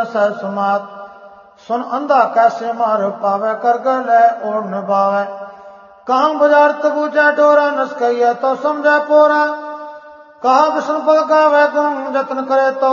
सह समात। सुन अंधा कैसे मार पावे, कर गले और निभावे। कहाँ बाजार तबूजा डोरा, नस कहिए तो समझे पोरा। कहा विष्णु पद गावे गुण, जतन करे तो